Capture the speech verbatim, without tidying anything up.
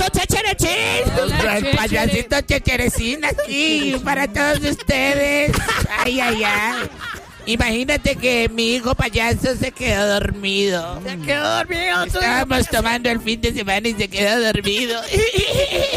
Checherechín. El payasito Checherecín aquí para todos ustedes. Ay, ay, ay. Imagínate que mi hijo payaso se quedó dormido. Se quedó dormido. Estábamos tomando el fin de semana y se quedó dormido.